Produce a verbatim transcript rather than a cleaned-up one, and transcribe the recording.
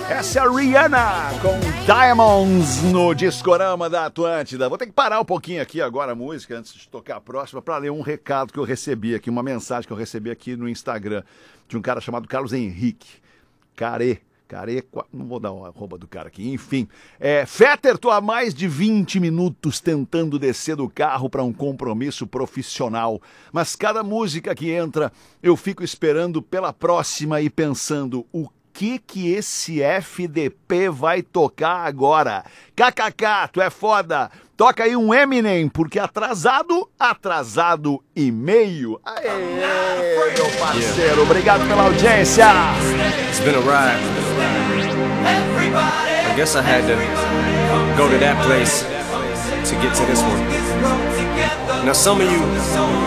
Essa é a Rihanna com Diamonds no Discorama da Atlântida. Vou ter que parar um pouquinho aqui agora a música antes de tocar a próxima para ler um recado que eu recebi aqui, uma mensagem que eu recebi aqui no Instagram de um cara chamado Carlos Henrique. Care, Care, não vou dar uma arroba do cara aqui, enfim. É, Fetter, tô há mais de vinte minutos tentando descer do carro para um compromisso profissional, mas cada música que entra eu fico esperando pela próxima e pensando o que que esse F D P vai tocar agora? K K K, tu é foda. Toca aí um Eminem, porque atrasado, atrasado e meio. Aê, meu parceiro, obrigado pela audiência. It's been a ride. I guess I had to go to that place to get to this one. Now some of you